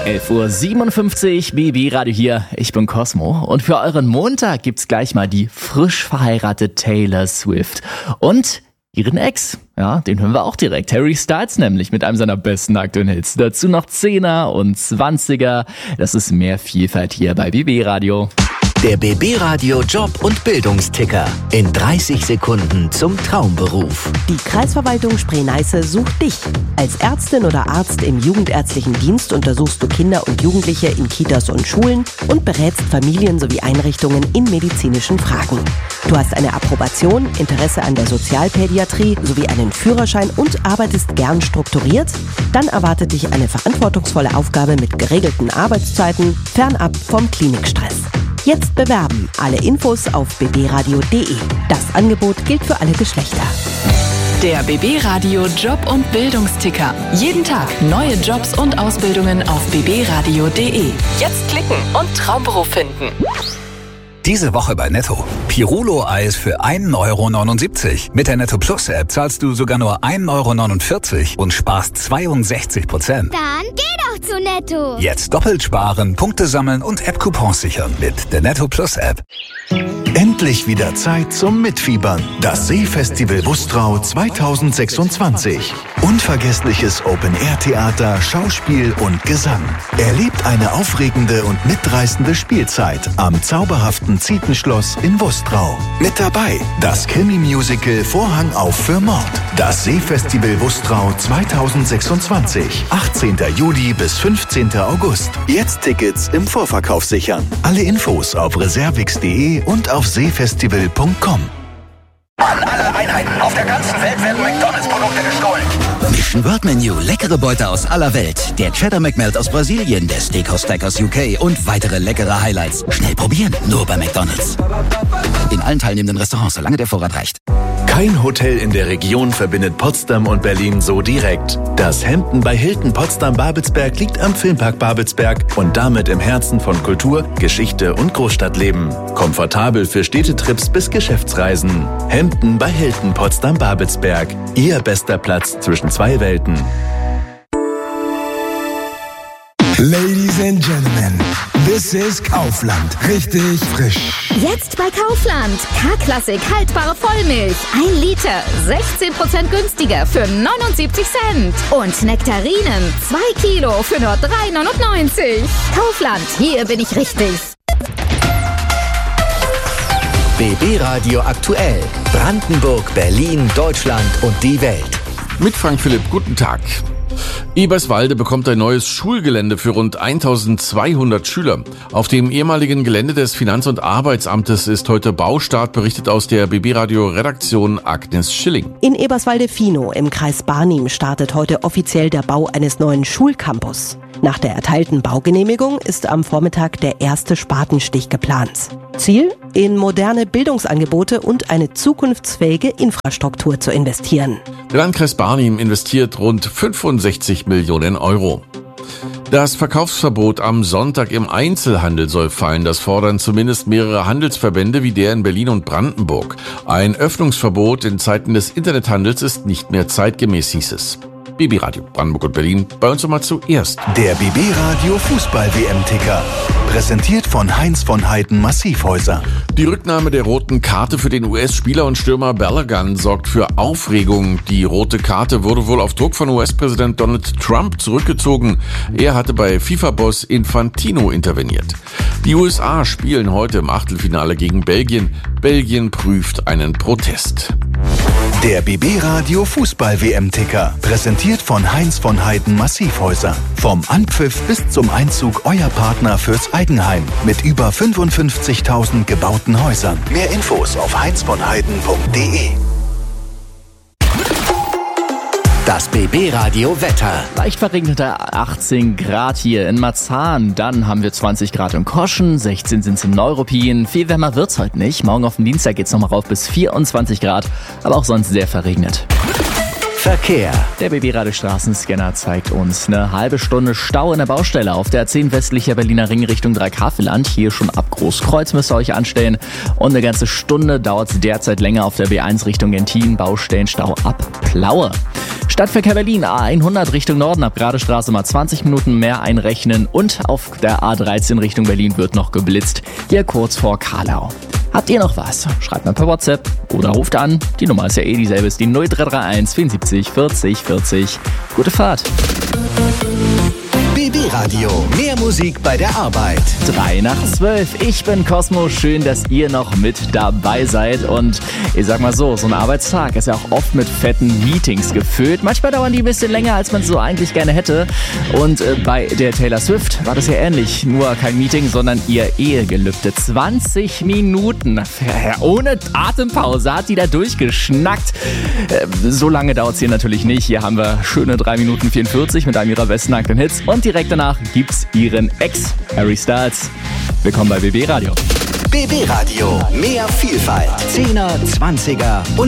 11:57 Uhr, BB Radio hier, ich bin Cosmo und für euren Montag gibt's gleich mal die frisch verheiratete Taylor Swift und ihren Ex. Ja, den hören wir auch direkt. Harry Styles nämlich mit einem seiner besten aktuellen Hits. Dazu noch 10er und 20er. Das ist mehr Vielfalt hier bei BB Radio. Der BB Radio Job- und Bildungsticker. In 30 Sekunden zum Traumberuf. Die Kreisverwaltung Spree-Neiße sucht dich. Als Ärztin oder Arzt im jugendärztlichen Dienst untersuchst du Kinder und Jugendliche in Kitas und Schulen und berätst Familien sowie Einrichtungen in medizinischen Fragen. Du hast eine Approbation, Interesse an der Sozialpädiatrie sowie einen Führerschein und arbeitest gern strukturiert? Dann erwartet dich eine verantwortungsvolle Aufgabe mit geregelten Arbeitszeiten, fernab vom Klinikstress. Jetzt bewerben. Alle Infos auf bbradio.de. Das Angebot gilt für alle Geschlechter. Der BB Radio Job- und Bildungsticker. Jeden Tag neue Jobs und Ausbildungen auf bbradio.de. Jetzt klicken und Traumberuf finden. Diese Woche bei Netto. Pirulo-Eis für 1,79 €. Mit der Netto Plus App zahlst du sogar nur 1,49 € und sparst 62%. Dann geh doch zu Netto. Jetzt doppelt sparen, Punkte sammeln und App-Coupons sichern mit der Netto Plus App. Endlich wieder Zeit zum Mitfiebern. Das Seefestival Wustrau 2026. Unvergessliches Open-Air-Theater, Schauspiel und Gesang. Erlebt eine aufregende und mitreißende Spielzeit am zauberhaften Zietenschloss in Wustrau. Mit dabei das Krimi-Musical Vorhang auf für Mord. Das Seefestival Wustrau 2026. 18. Juli bis 15. August. Jetzt Tickets im Vorverkauf sichern. Alle Infos auf reservix.de und auf seefestival.com. An alle Einheiten auf der ganzen Welt werden McDonalds-Produkte gestohlen. Mission World Menu, leckere Beute aus aller Welt. Der Cheddar McMelt aus Brasilien, der Steakhouse Stack aus UK und weitere leckere Highlights. Schnell probieren, nur bei McDonalds. In allen teilnehmenden Restaurants, solange der Vorrat reicht. Kein Hotel in der Region verbindet Potsdam und Berlin so direkt. Das Hampton bei Hilton Potsdam-Babelsberg liegt am Filmpark Babelsberg und damit im Herzen von Kultur, Geschichte und Großstadtleben. Komfortabel für Städtetrips bis Geschäftsreisen. Hampton bei Hilton Potsdam-Babelsberg. Ihr bester Platz zwischen zwei Welten. Ladies and Gentlemen, this is Kaufland. Richtig frisch. Jetzt bei Kaufland. K-Klassik haltbare Vollmilch. 1 Liter. 16% günstiger für 79 Cent. Und Nektarinen. 2 Kilo für nur 3,99 €. Kaufland. Hier bin ich richtig. BB Radio aktuell. Brandenburg, Berlin, Deutschland und die Welt. Mit Frank Philipp, guten Tag. Eberswalde bekommt ein neues Schulgelände für rund 1200 Schüler. Auf dem ehemaligen Gelände des Finanz- und Arbeitsamtes ist heute Baustart, berichtet aus der BB-Radio-Redaktion Agnes Schilling. In Eberswalde-Finow im Kreis Barnim startet heute offiziell der Bau eines neuen Schulcampus. Nach der erteilten Baugenehmigung ist am Vormittag der erste Spatenstich geplant. Ziel? In moderne Bildungsangebote und eine zukunftsfähige Infrastruktur zu investieren. Der Landkreis Barnim investiert rund 65 Millionen €. Das Verkaufsverbot am Sonntag im Einzelhandel soll fallen. Das fordern zumindest mehrere Handelsverbände wie der in Berlin und Brandenburg. Ein Öffnungsverbot in Zeiten des Internethandels ist nicht mehr zeitgemäß, hieß es. BB Radio Brandenburg und Berlin, bei uns nochmal zuerst. Der BB Radio Fußball-WM-Ticker. Präsentiert von Heinz von Heiden Massivhäuser. Die Rücknahme der roten Karte für den US-Spieler und Stürmer Balogun sorgt für Aufregung. Die rote Karte wurde wohl auf Druck von US-Präsident Donald Trump zurückgezogen. Er hatte bei FIFA-Boss Infantino interveniert. Die USA spielen heute im Achtelfinale gegen Belgien. Belgien prüft einen Protest. Der BB Radio Fußball-WM-Ticker. Präsentiert von Heinz von Heiden Massivhäuser. Vom Anpfiff bis zum Einzug euer Partner fürs Eigenheim. Mit über 55.000 gebauten Häusern. Mehr Infos auf heinzvonheiden.de. Das BB Radio Wetter. Leicht verregnete 18 Grad hier in Marzahn. Dann haben wir 20 Grad in Koschen, 16 sind es in Neuruppin. Viel wärmer wird's heute nicht. Morgen auf den Dienstag geht's nochmal rauf bis 24 Grad. Aber auch sonst sehr verregnet. Verkehr. Der BB-Radio Straßenscanner zeigt uns eine halbe Stunde Stau in der Baustelle auf der A10 westlicher Berliner Ring Richtung Dreihaveland. Hier schon ab Großkreuz müsst ihr euch anstellen. Und eine ganze Stunde dauert es derzeit länger auf der B1 Richtung Gentin. Baustellenstau ab Plaue. Stadtverkehr Berlin, A100 Richtung Norden, ab Gradestraße mal 20 Minuten mehr einrechnen und auf der A13 Richtung Berlin wird noch geblitzt, hier kurz vor Karlau. Habt ihr noch was? Schreibt mal per WhatsApp oder ruft an. Die Nummer ist ja dieselbe, ist die 0331 74 40 40. Gute Fahrt. BB Radio, mehr Musik bei der Arbeit. 3:12. Ich bin Cosmo. Schön, dass ihr noch mit dabei seid. Und ich sag mal so ein Arbeitstag ist ja auch oft mit fetten Meetings gefüllt. Manchmal dauern die ein bisschen länger, als man es so eigentlich gerne hätte. Und bei der Taylor Swift war das ja ähnlich. Nur kein Meeting, sondern ihr Ehegelübde. 20 Minuten. Ohne Atempause hat die da durchgeschnackt. So lange dauert es hier natürlich nicht. Hier haben wir schöne 3 Minuten 44 mit einem ihrer besten aktuellen Hits. Und direkt danach gibt's ihren Ex, Harry Styles. Willkommen bei BB Radio. BB Radio, mehr Vielfalt. 10er, 20er und